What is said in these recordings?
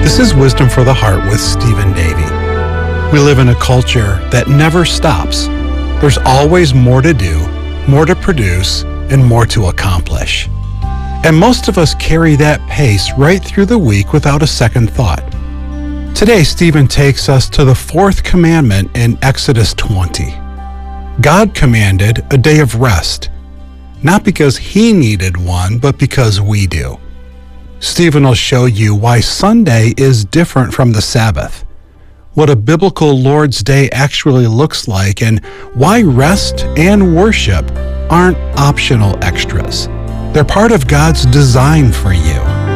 This is Wisdom for the Heart with Stephen Davey. We live in a culture that never stops. There's always more to do, more to produce, and more to accomplish. And most of us carry that pace right through the week without a second thought. Today, Stephen takes us to the fourth commandment in Exodus 20. God commanded a day of rest, not because he needed one, but because we do. Stephen will show you why Sunday is different from the Sabbath, what a biblical Lord's Day actually looks like, and why rest and worship aren't optional extras. They're part of God's design for you.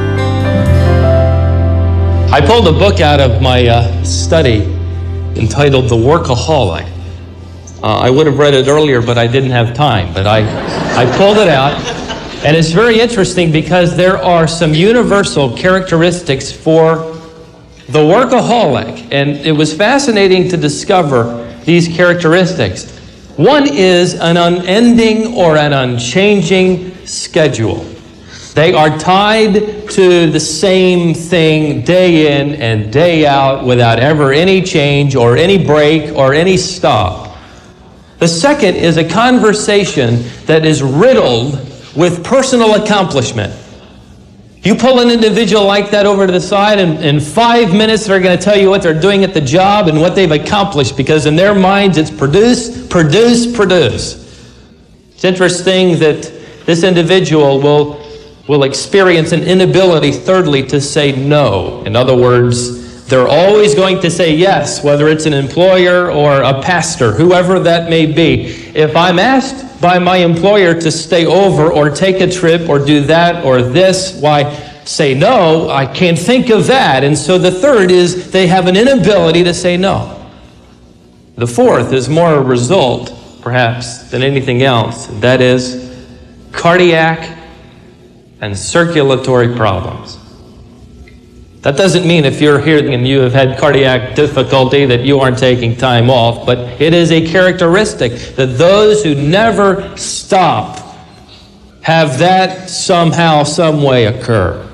I pulled a book out of my study entitled The Workaholic. I would have read it earlier, but I didn't have time. But I pulled it out, and it's very interesting because there are some universal characteristics for the workaholic, and it was fascinating to discover these characteristics. One is an unending or an unchanging schedule. They are tied to the same thing day in and day out without ever any change or any break or any stop. The second is a conversation that is riddled with personal accomplishment. You pull an individual like that over to the side, and in 5 minutes they're going to tell you what they're doing at the job and what they've accomplished, because in their minds it's produce, produce, produce. It's interesting that this individual will experience an inability, thirdly, to say no. In other words, they're always going to say yes, whether it's an employer or a pastor, whoever that may be. If I'm asked by my employer to stay over or take a trip or do that or this, why, say no, I can't think of that. And so the third is they have an inability to say no. The fourth is more a result, perhaps, than anything else. That is cardiac and circulatory problems. That doesn't mean if you're here and you have had cardiac difficulty that you aren't taking time off, but it is a characteristic that those who never stop have that somehow, some way occur.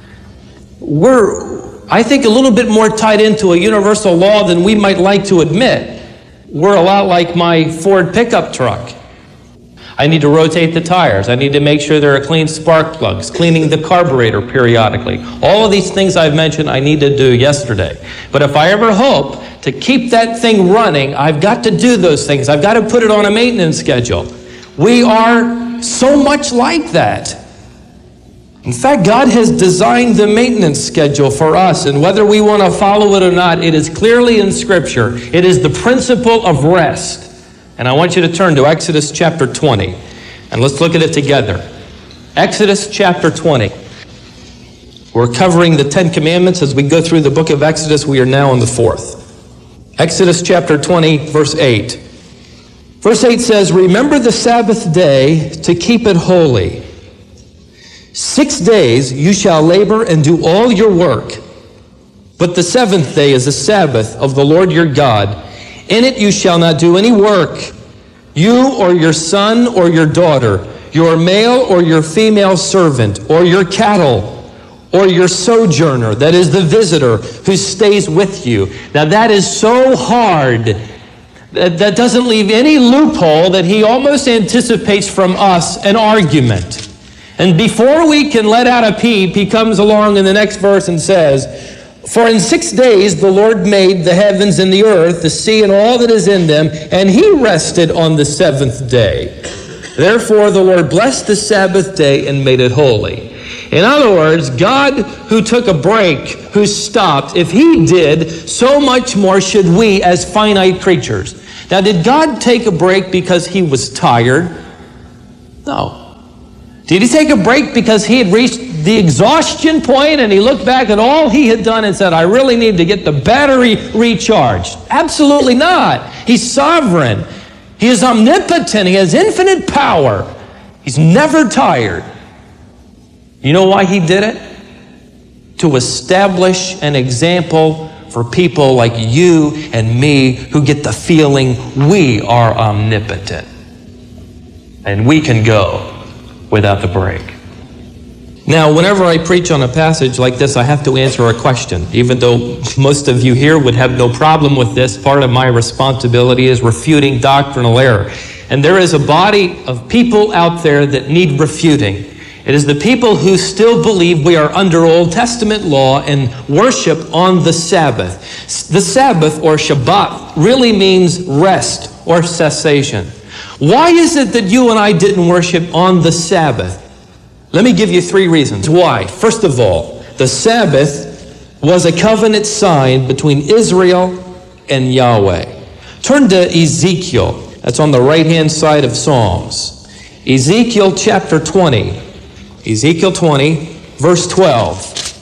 We're, I think, a little bit more tied into a universal law than we might like to admit. We're a lot like my Ford pickup truck. I need to rotate the tires. I need to make sure there are clean spark plugs, cleaning the carburetor periodically. All of these things I've mentioned I need to do yesterday. But if I ever hope to keep that thing running, I've got to do those things. I've got to put it on a maintenance schedule. We are so much like that. In fact, God has designed the maintenance schedule for us, and whether we want to follow it or not, it is clearly in Scripture. It is the principle of rest. And I want you to turn to Exodus chapter 20, and let's look at it together. Exodus chapter 20. We're covering the 10 Commandments as we go through the book of Exodus. We are now on the fourth. Exodus chapter 20, verse 8. Verse 8 says, "Remember the Sabbath day to keep it holy. 6 days you shall labor and do all your work. But the seventh day is the Sabbath of the Lord your God. In it you shall not do any work, you or your son or your daughter, your male or your female servant, or your cattle, or your sojourner, that is the visitor who stays with you." Now that is so hard. That doesn't leave any loophole that he almost anticipates from us an argument. And before we can let out a peep, he comes along in the next verse and says, "For in 6 days the Lord made the heavens and the earth, the sea and all that is in them, and he rested on the seventh day. Therefore the Lord blessed the Sabbath day and made it holy." In other words, God, who took a break, who stopped, if he did, so much more should we as finite creatures. Now, did God take a break because he was tired? No. Did he take a break because he had reached the exhaustion point and he looked back at all he had done and said, "I really need to get the battery recharged"? Absolutely not. He's sovereign. He is omnipotent. He has infinite power. He's never tired. You know why he did it? To establish an example for people like you and me who get the feeling we are omnipotent and we can go without the break. Now, whenever I preach on a passage like this, I have to answer a question. Even though most of you here would have no problem with this, part of my responsibility is refuting doctrinal error. And there is a body of people out there that need refuting. It is the people who still believe we are under Old Testament law and worship on the Sabbath. The Sabbath, or Shabbat, really means rest or cessation. Why is it that you and I didn't worship on the Sabbath? Let me give you 3 reasons why. First of all, the Sabbath was a covenant sign between Israel and Yahweh. Turn to Ezekiel. That's on the right-hand side of Psalms. Ezekiel chapter 20. Ezekiel 20, verse 12.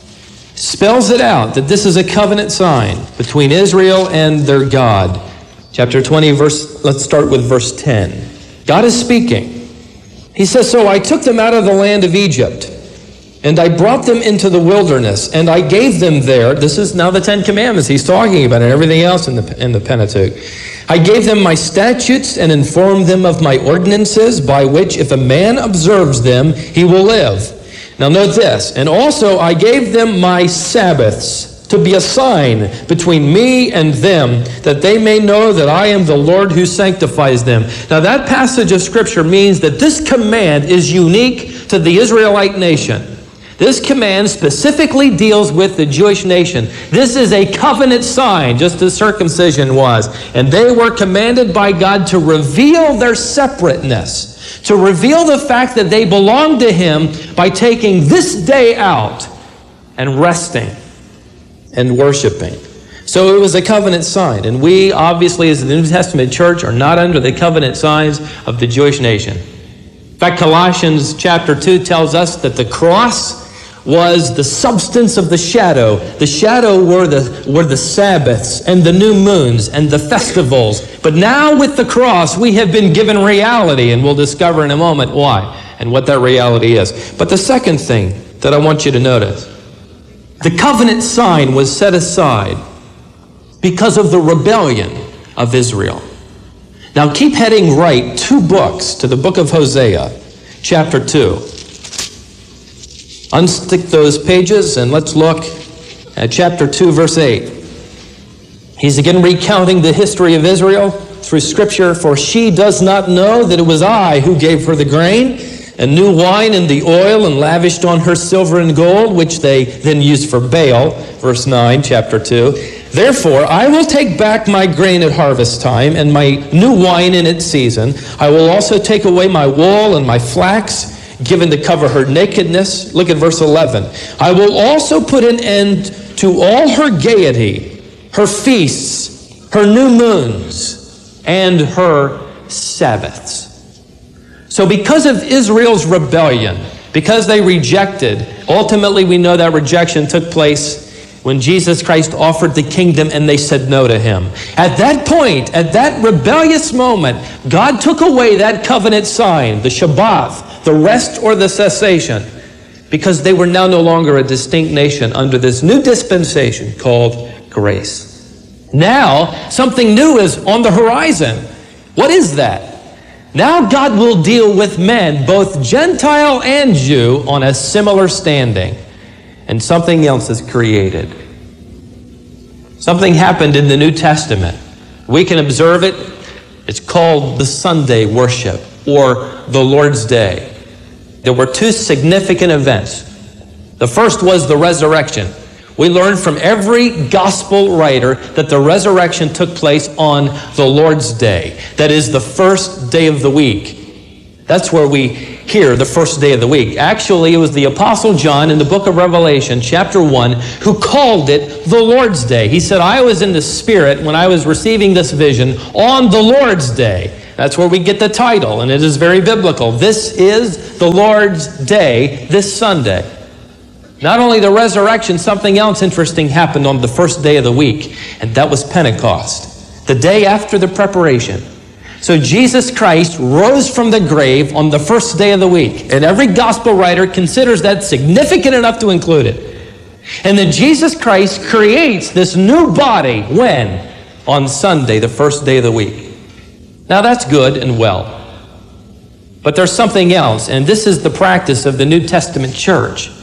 Spells it out that this is a covenant sign between Israel and their God. Chapter 20, let's start with verse 10. God is speaking. He says, "So I took them out of the land of Egypt, and I brought them into the wilderness, and I gave them there," this is now the 10 Commandments he's talking about, and everything else in the Pentateuch. "I gave them my statutes and informed them of my ordinances, by which if a man observes them, he will live." Now note this, "And also I gave them my Sabbaths, to be a sign between me and them, that they may know that I am the Lord who sanctifies them." Now that passage of Scripture means that this command is unique to the Israelite nation. This command specifically deals with the Jewish nation. This is a covenant sign, just as circumcision was. And they were commanded by God to reveal their separateness, to reveal the fact that they belong to Him by taking this day out and resting and worshiping. So it was a covenant sign. And we, obviously, as the New Testament church, are not under the covenant signs of the Jewish nation. In fact, Colossians chapter 2 tells us that the cross was the substance of the shadow. The shadow were the Sabbaths and the new moons and the festivals. But now with the cross, we have been given reality, and we'll discover in a moment why and what that reality is. But the second thing that I want you to notice, the covenant sign was set aside because of the rebellion of Israel. Now keep heading right 2 books to the book of Hosea, chapter 2. Unstick those pages and let's look at chapter 2, verse 8. He's again recounting the history of Israel through Scripture. "For she does not know that it was I who gave her the grain and new wine and the oil, and lavished on her silver and gold, which they then used for Baal." Verse 9, chapter 2. "Therefore I will take back my grain at harvest time, and my new wine in its season. I will also take away my wool and my flax, given to cover her nakedness." Look at verse 11. "I will also put an end to all her gaiety, her feasts, her new moons, and her Sabbaths." So because of Israel's rebellion, because they rejected, ultimately we know that rejection took place when Jesus Christ offered the kingdom and they said no to Him. At that point, at that rebellious moment, God took away that covenant sign, the Shabbat, the rest or the cessation, because they were now no longer a distinct nation under this new dispensation called grace. Now, something new is on the horizon. What is that? Now God will deal with men, both Gentile and Jew, on a similar standing. And something else is created. Something happened in the New Testament. We can observe it. It's called the Sunday worship, or the Lord's Day. There were 2 significant events. The first was the resurrection. We learn from every gospel writer that the resurrection took place on the Lord's Day. That is the first day of the week. That's where we hear the first day of the week. Actually, it was the Apostle John in the book of Revelation, chapter 1, who called it the Lord's Day. He said, "I was in the Spirit when I was receiving this vision on the Lord's Day." That's where we get the title, and it is very biblical. This is the Lord's Day, this Sunday. Not only the resurrection, something else interesting happened on the first day of the week, and that was Pentecost, the day after the preparation. So Jesus Christ rose from the grave on the first day of the week, and every gospel writer considers that significant enough to include it. And then Jesus Christ creates this new body, when? On Sunday, the first day of the week. Now that's good and well. But there's something else, and this is the practice of the New Testament church.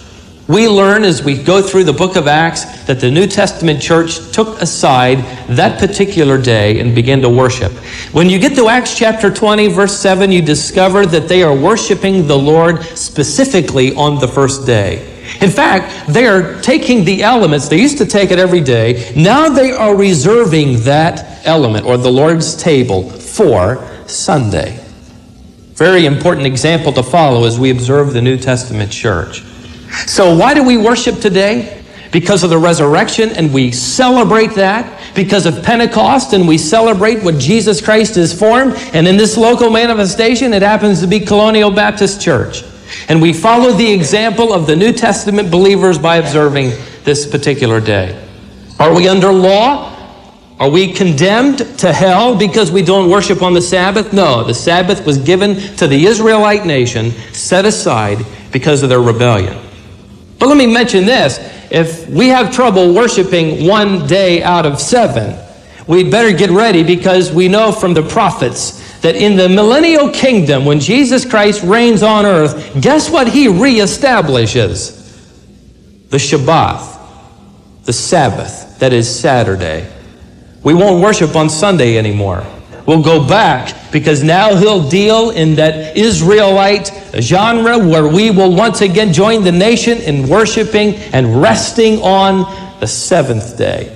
We learn as we go through the book of Acts that the New Testament church took aside that particular day and began to worship. When you get to Acts chapter 20, verse 7, you discover that they are worshiping the Lord specifically on the first day. In fact, they are taking the elements. They used to take it every day. Now they are reserving that element, or the Lord's table, for Sunday. Very important example to follow as we observe the New Testament church. So why do we worship today? Because of the resurrection, and we celebrate that. Because of Pentecost, and we celebrate what Jesus Christ has formed. And in this local manifestation, it happens to be Colonial Baptist Church. And we follow the example of the New Testament believers by observing this particular day. Are we under law? Are we condemned to hell because we don't worship on the Sabbath? No, the Sabbath was given to the Israelite nation, set aside because of their rebellion. But let me mention this. If we have trouble worshiping one day out of 7, we'd better get ready, because we know from the prophets that in the millennial kingdom, when Jesus Christ reigns on earth, guess what he reestablishes? The Shabbat, the Sabbath, that is Saturday. We won't worship on Sunday anymore. We'll go back, because now he'll deal in that Israelite genre where we will once again join the nation in worshiping and resting on the 7th day,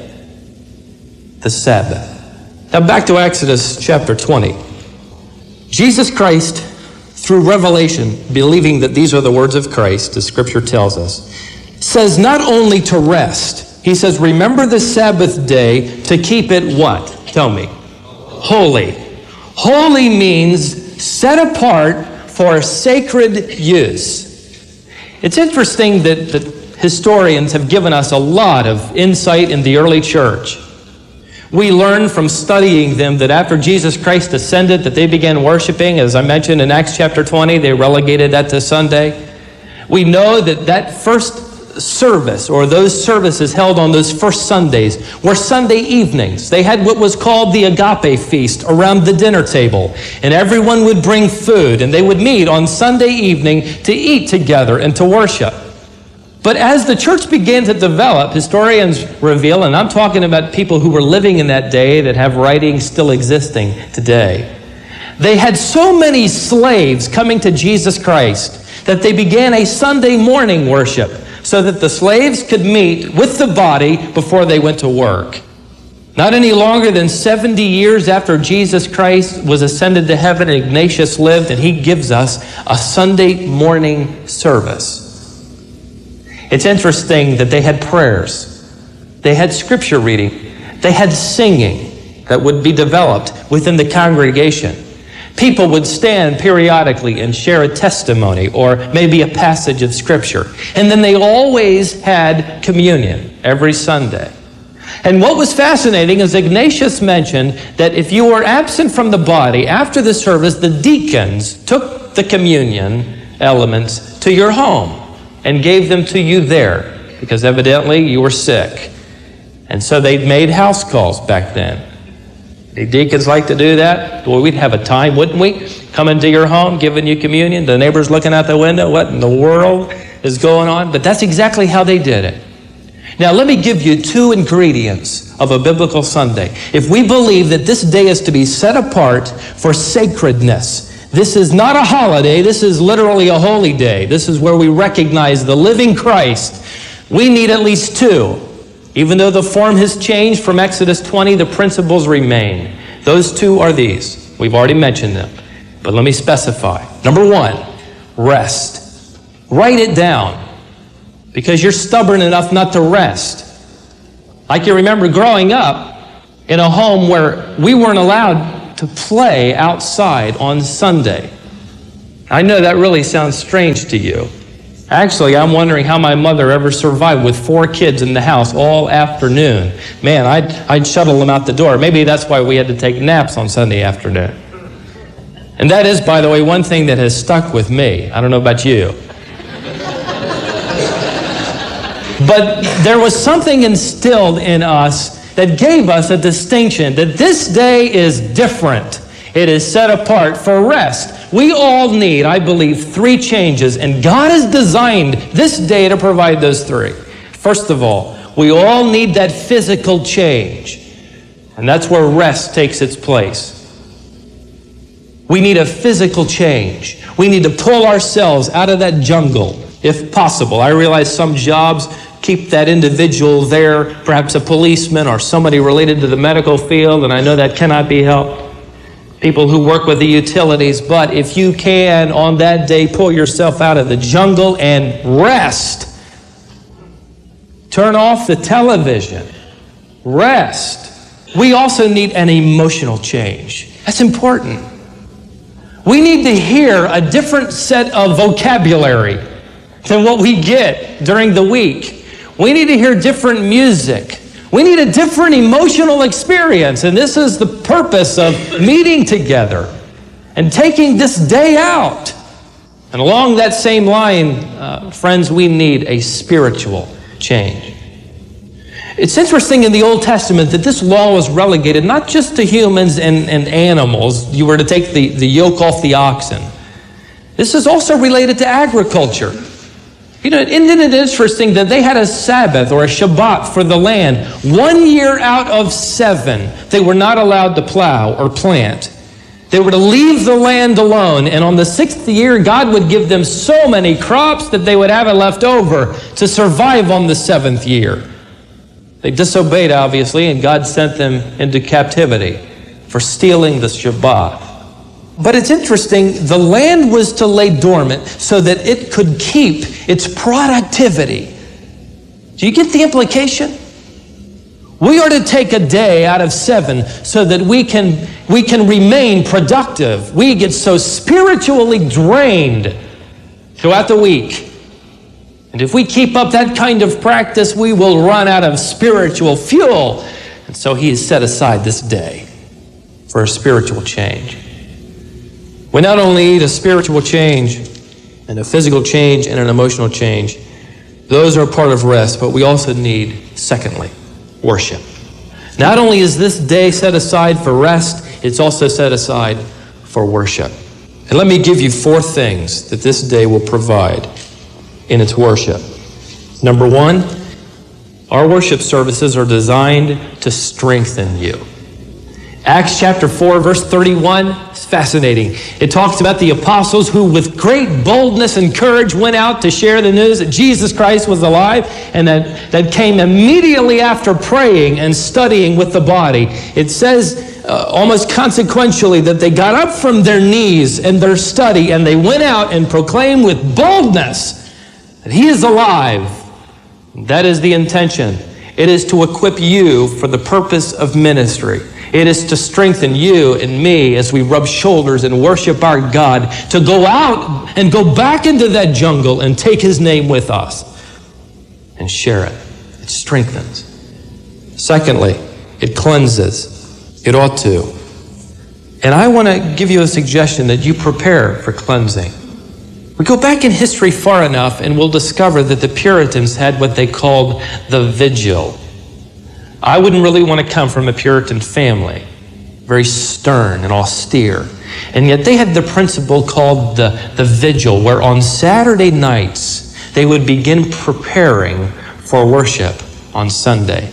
the Sabbath. Now back to Exodus chapter 20. Jesus Christ, through revelation, believing that these are the words of Christ, as Scripture tells us, says not only to rest, he says, remember the Sabbath day to keep it what? Tell me. Holy. Holy means set apart for sacred use. It's interesting that historians have given us a lot of insight in the early church. We learn from studying them that after Jesus Christ ascended, that they began worshiping. As I mentioned in Acts chapter 20, they relegated that to Sunday. We know that first service, or those services held on those first Sundays, were Sunday evenings. They had what was called the agape feast around the dinner table, and everyone would bring food, and they would meet on Sunday evening to eat together and to worship. But as the church began to develop, historians reveal, and I'm talking about people who were living in that day that have writings still existing today, they had so many slaves coming to Jesus Christ that they began a Sunday morning worship, so that the slaves could meet with the body before they went to work. Not any longer than 70 years after Jesus Christ was ascended to heaven, Ignatius lived, and he gives us a Sunday morning service. It's interesting that they had prayers, they had scripture reading, they had singing that would be developed within the congregation. People would stand periodically and share a testimony or maybe a passage of Scripture. And then they always had communion every Sunday. And what was fascinating is Ignatius mentioned that if you were absent from the body after the service, the deacons took the communion elements to your home and gave them to you there, because evidently you were sick. And so they made house calls back then. The deacons like to do that. Boy, we'd have a time, wouldn't we? Come into your home, giving you communion. The neighbors looking out the window. What in the world is going on? But that's exactly how they did it. Now, let me give you 2 ingredients of a biblical Sunday. If we believe that this day is to be set apart for sacredness, this is not a holiday. This is literally a holy day. This is where we recognize the living Christ. We need at least 2. Even though the form has changed from Exodus 20, the principles remain. Those 2 are these. We've already mentioned them, but let me specify. Number 1, rest. Write it down, because you're stubborn enough not to rest. I can remember growing up in a home where we weren't allowed to play outside on Sunday. I know that really sounds strange to you. Actually, I'm wondering how my mother ever survived with 4 kids in the house all afternoon. Man, I'd shuttle them out the door. Maybe that's why we had to take naps on Sunday afternoon. And that is, by the way, one thing that has stuck with me. I don't know about you. But there was something instilled in us that gave us a distinction, that this day is different. It is set apart for rest. We all need, I believe, 3 changes, and God has designed this day to provide those 3. First of all, we all need that physical change, and that's where rest takes its place. We need a physical change. We need to pull ourselves out of that jungle, if possible. I realize some jobs keep that individual there, perhaps a policeman or somebody related to the medical field, and I know that cannot be helped. People who work with the utilities, but if you can, on that day, pull yourself out of the jungle and rest. Turn off the television. Rest. We also need an emotional change. That's important. We need to hear a different set of vocabulary than what we get during the week. We need to hear different music. We need a different emotional experience, and this is the purpose of meeting together and taking this day out. And along that same line, friends, we need a spiritual change. It's interesting in the Old Testament that this law was relegated not just to humans and animals. You were to take the yoke off the oxen. This is also related to agriculture. You know, isn't it interesting that they had a Sabbath or a Shabbat for the land? 1 year out of 7, they were not allowed to plow or plant. They were to leave the land alone, and on the 6th year, God would give them so many crops that they would have it left over to survive on the 7th year. They disobeyed, obviously, and God sent them into captivity for stealing the Shabbat. But it's interesting, the land was to lay dormant so that it could keep its productivity. Do you get the implication? We are to take a day out of 7 so that we can remain productive. We get so spiritually drained throughout the week. And if we keep up that kind of practice, we will run out of spiritual fuel. And so he has set aside this day for a spiritual change. We not only need a spiritual change and a physical change and an emotional change. Those are part of rest, but we also need, secondly, worship. Not only is this day set aside for rest, it's also set aside for worship. And let me give you 4 things that this day will provide in its worship. Number 1, our worship services are designed to strengthen you. Acts chapter 4, verse 31, is fascinating. It talks about the apostles who with great boldness and courage went out to share the news that Jesus Christ was alive, and that came immediately after praying and studying with the body. It says almost consequentially that they got up from their knees in their study and they went out and proclaimed with boldness that he is alive. That is the intention. It is to equip you for the purpose of ministry. It is to strengthen you and me as we rub shoulders and worship our God, to go out and go back into that jungle and take his name with us and share it. It strengthens. Secondly, it cleanses. It ought to. And I want to give you a suggestion that you prepare for cleansing. We go back in history far enough and we'll discover that the Puritans had what they called the vigil. I wouldn't really want to come from a Puritan family, very stern and austere. And yet they had the principle called the vigil, where on Saturday nights they would begin preparing for worship on Sunday.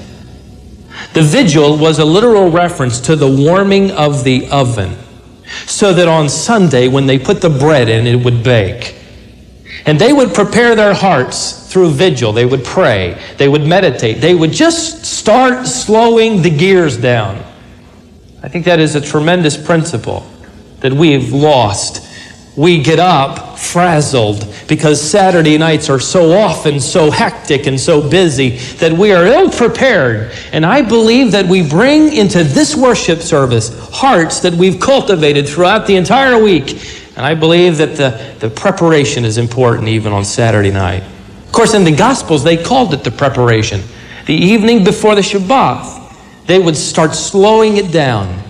The vigil was a literal reference to the warming of the oven, so that on Sunday when they put the bread in, it would bake. And they would prepare their hearts through vigil. They would pray. They would meditate. They would just start slowing the gears down. I think that is a tremendous principle that we've lost. We get up frazzled because Saturday nights are so often so hectic and so busy that we are ill-prepared. And I believe that we bring into this worship service hearts that we've cultivated throughout the entire week. And I believe that the preparation is important even on Saturday night. Of course, in the Gospels, they called it the preparation. The evening before the Shabbat, they would start slowing it down,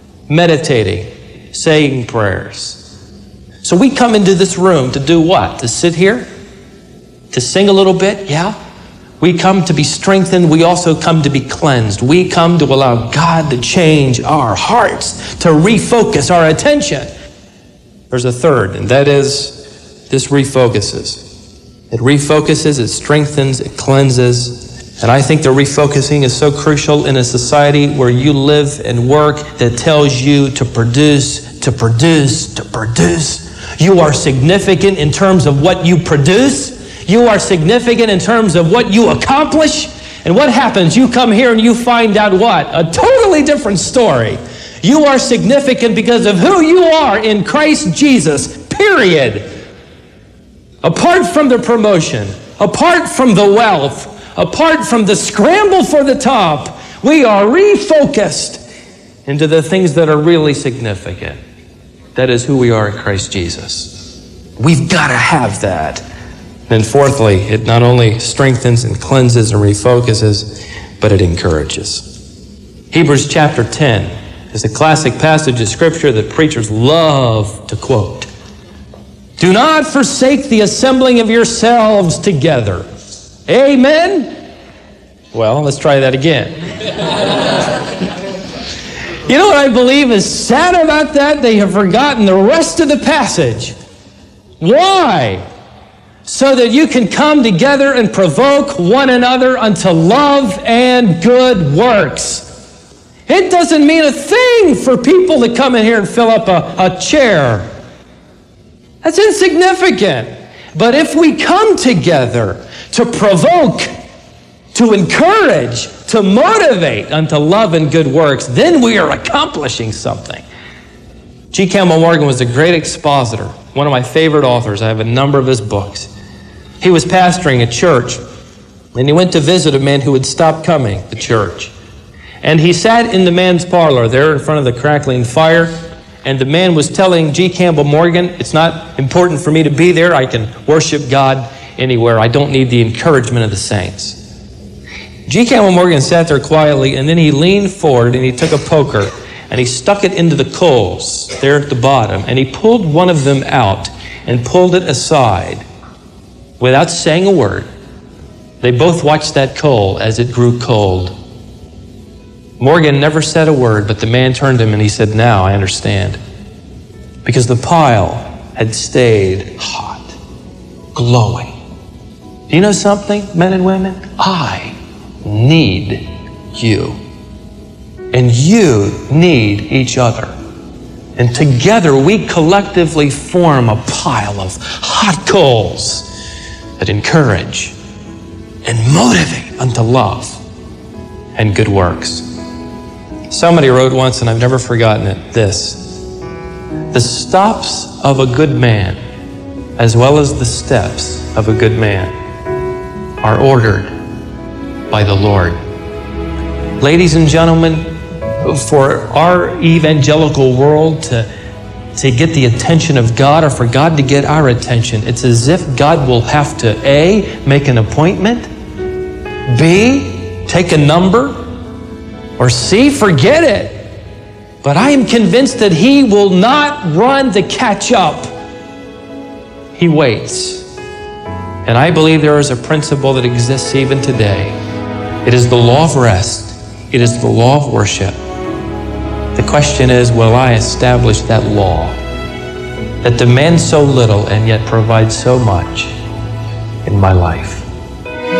meditating, saying prayers. So we come into this room to do what? To sit here? To sing a little bit? Yeah. We come to be strengthened. We also come to be cleansed. We come to allow God to change our hearts, to refocus our attention. There's a third, and that is this refocuses. It refocuses, it strengthens, it cleanses. And I think the refocusing is so crucial in a society where you live and work that tells you to produce, to produce, to produce. You are significant in terms of what you produce. You are significant in terms of what you accomplish. And what happens? You come here and you find out what? A totally different story. You are significant because of who you are in Christ Jesus, period. Apart from the promotion, apart from the wealth, apart from the scramble for the top, we are refocused into the things that are really significant. That is who we are in Christ Jesus. We've got to have that. And fourthly, it not only strengthens and cleanses and refocuses, but it encourages. Hebrews chapter 10 is a classic passage of Scripture that preachers love to quote. Do not forsake the assembling of yourselves together. Amen? Well, let's try that again. You know what I believe is sad about that? They have forgotten the rest of the passage. Why? So that you can come together and provoke one another unto love and good works. It doesn't mean a thing for people to come in here and fill up a chair. That's insignificant. But if we come together to provoke, to encourage, to motivate unto love and good works, then we are accomplishing something. G. Campbell Morgan was a great expositor, one of my favorite authors. I have a number of his books. He was pastoring a church, and he went to visit a man who had stopped coming to church. And he sat in the man's parlor there in front of the crackling fire, and the man was telling G. Campbell Morgan, it's not important for me to be there. I can worship God anywhere. I don't need the encouragement of the saints. G. Campbell Morgan sat there quietly, and then he leaned forward and he took a poker and he stuck it into the coals there at the bottom, and he pulled one of them out and pulled it aside without saying a word. They both watched that coal as it grew cold. Morgan never said a word, but the man turned to him and he said, now I understand. Because the pile had stayed hot, glowing. Do you know something, men and women? I need you. And you need each other. And together we collectively form a pile of hot coals that encourage and motivate unto love and good works. Somebody wrote once, and I've never forgotten it, this: the stops of a good man, as well as the steps of a good man, are ordered by the Lord. Ladies and gentlemen, for our evangelical world to get the attention of God, or for God to get our attention, it's as if God will have to A, make an appointment, B, take a number, or C, forget it. But I am convinced that He will not run to catch up. He waits. And I believe there is a principle that exists even today. It is the law of rest. It is the law of worship. The question is, will I establish that law that demands so little and yet provides so much in my life?